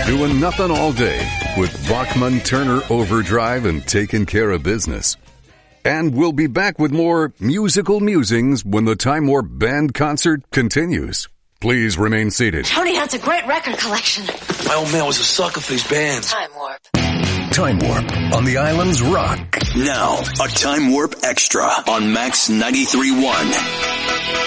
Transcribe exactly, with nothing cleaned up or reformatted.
Doing nothing all day with Bachman Turner Overdrive and taking care of business. And we'll be back with more musical musings when the Time Warp Band concert continues. Please remain seated. Tony has a great record collection. My old man was a sucker for these bands. Time Warp. Time Warp on the Islands Rock. Now, a Time Warp Extra on Max ninety-three point one.